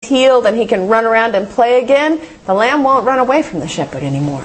healed and he can run around and play again, the lamb won't run away from the shepherd anymore.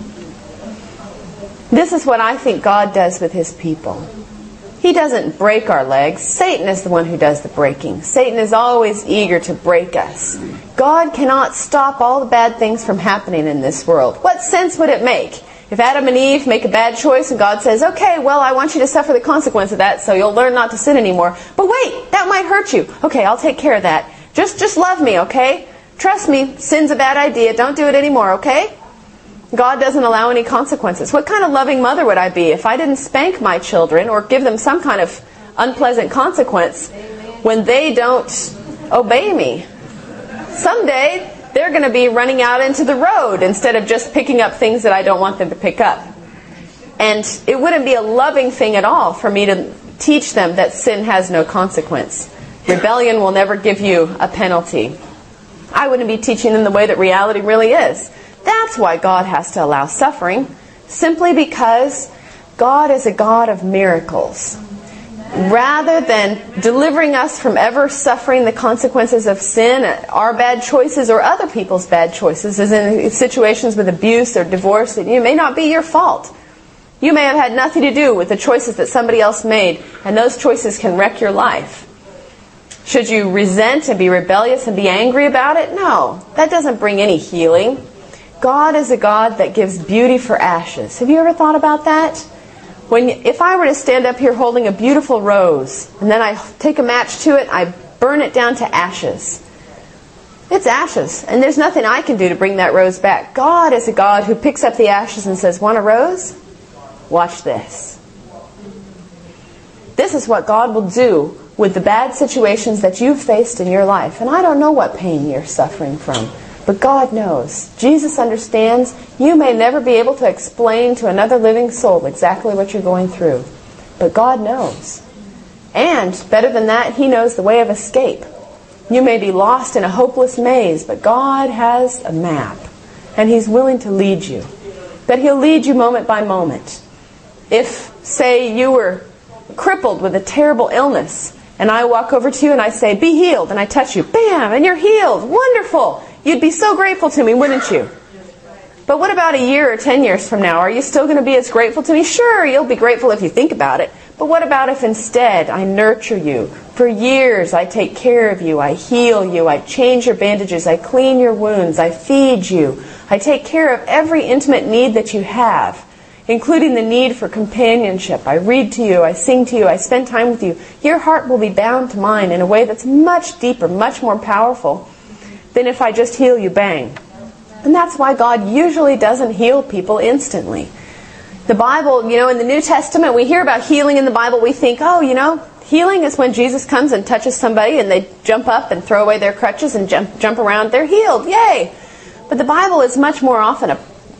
This is what I think God does with his people. He doesn't break our legs. Satan is the one who does the breaking. Satan is always eager to break us. God cannot stop all the bad things from happening in this world. What sense would it make if Adam and Eve make a bad choice and God says, okay, well, I want you to suffer the consequence of that, so you'll learn not to sin anymore. But wait, that might hurt you. Okay, I'll take care of that. Just love me, okay? Trust me, sin's a bad idea. Don't do it anymore, okay? God doesn't allow any consequences. What kind of loving mother would I be if I didn't spank my children or give them some kind of unpleasant consequence when they don't obey me? Someday, they're going to be running out into the road instead of just picking up things that I don't want them to pick up. And it wouldn't be a loving thing at all for me to teach them that sin has no consequence. Rebellion will never give you a penalty. I wouldn't be teaching them the way that reality really is. That's why God has to allow suffering, simply because God is a God of miracles. Rather than delivering us from ever suffering the consequences of sin, our bad choices or other people's bad choices, as in situations with abuse or divorce, that it may not be your fault. You may have had nothing to do with the choices that somebody else made, and those choices can wreck your life. Should you resent and be rebellious and be angry about it? No, that doesn't bring any healing. God is a God that gives beauty for ashes. Have you ever thought about that? If I were to stand up here holding a beautiful rose, and then I take a match to it, I burn it down to ashes. It's ashes, and there's nothing I can do to bring that rose back. God is a God who picks up the ashes and says, want a rose? Watch this. This is what God will do with the bad situations that you've faced in your life. And I don't know what pain you're suffering from. But God knows. Jesus understands. You may never be able to explain to another living soul exactly what you're going through. But God knows. And, better than that, He knows the way of escape. You may be lost in a hopeless maze, but God has a map. And He's willing to lead you. That He'll lead you moment by moment. If, say, you were crippled with a terrible illness, and I walk over to you and I say, be healed, and I touch you, bam, and you're healed. Wonderful. You'd be so grateful to me, wouldn't you? But what about a year or 10 years from now? Are you still going to be as grateful to me? Sure, you'll be grateful if you think about it. But what about if instead I nurture you? For years I take care of you, I heal you, I change your bandages, I clean your wounds, I feed you. I take care of every intimate need that you have, including the need for companionship. I read to you, I sing to you, I spend time with you. Your heart will be bound to mine in a way that's much deeper, much more powerful than if I just heal you, bang. And that's why God usually doesn't heal people instantly. The Bible, in the New Testament, we hear about healing in the Bible. We think, healing is when Jesus comes and touches somebody and they jump up and throw away their crutches and jump around. They're healed. Yay! But the Bible is much more often,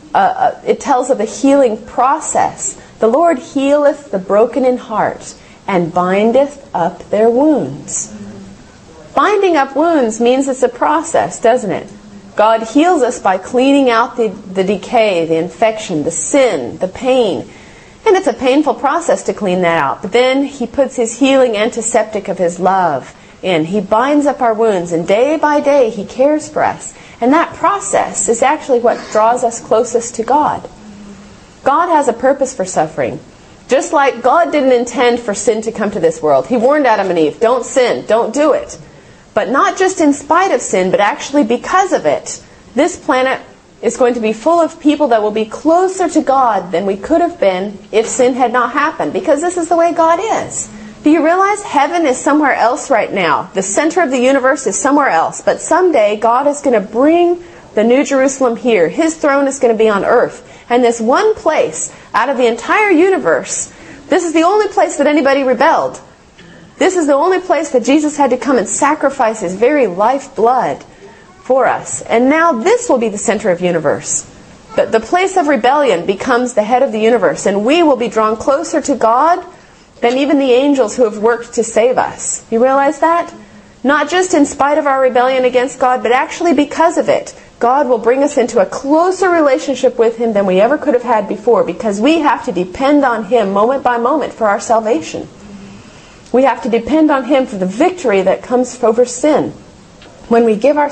it tells of a healing process. The Lord healeth the broken in heart and bindeth up their wounds. Binding up wounds means it's a process, doesn't it? God heals us by cleaning out the decay, the infection, the sin, the pain. And it's a painful process to clean that out. But then He puts His healing antiseptic of His love in. He binds up our wounds, and day by day He cares for us. And that process is actually what draws us closest to God. God has a purpose for suffering. Just like God didn't intend for sin to come to this world. He warned Adam and Eve, don't sin, don't do it. But not just in spite of sin, but actually because of it. This planet is going to be full of people that will be closer to God than we could have been if sin had not happened. Because this is the way God is. Do you realize heaven is somewhere else right now? The center of the universe is somewhere else. But someday God is going to bring the New Jerusalem here. His throne is going to be on earth. And this one place out of the entire universe, this is the only place that anybody rebelled. This is the only place that Jesus had to come and sacrifice His very lifeblood for us. And now this will be the center of the universe. But the place of rebellion becomes the head of the universe. And we will be drawn closer to God than even the angels who have worked to save us. You realize that? Not just in spite of our rebellion against God, but actually because of it. God will bring us into a closer relationship with Him than we ever could have had before, because we have to depend on Him moment by moment for our salvation. We have to depend on Him for the victory that comes over sin. When we give our